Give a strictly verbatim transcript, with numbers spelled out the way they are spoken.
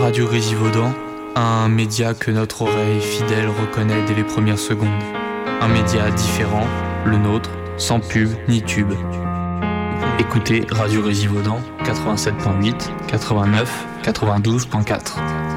Radio Résivaudan, un média que notre oreille fidèle reconnaît dès les premières secondes. Un média différent, le nôtre, sans pub ni tube. Écoutez Radio Résivaudan quatre-vingt-sept virgule huit, quatre-vingt-neuf, quatre-vingt-douze virgule quatre.